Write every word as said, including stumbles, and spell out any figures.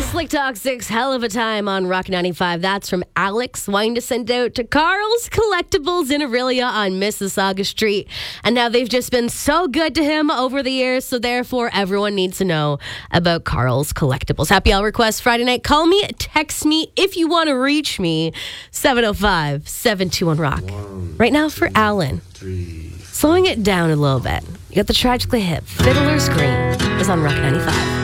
Slick Talk six, hell of a time on Rock ninety-five. That's from Alex, wanting to send out to Carl's Collectibles in Aurelia on Mississauga Street. And now they've just been so good to him over the years, so therefore everyone needs to know about Carl's Collectibles. Happy Hour Request Friday night. Call me, text me if you want to reach me. seven oh five, seven two one, rock. One, right now for two, Alan. Three. Slowing it down a little bit. You got the Tragically Hip. Fiddler's Green is on Rock ninety-five.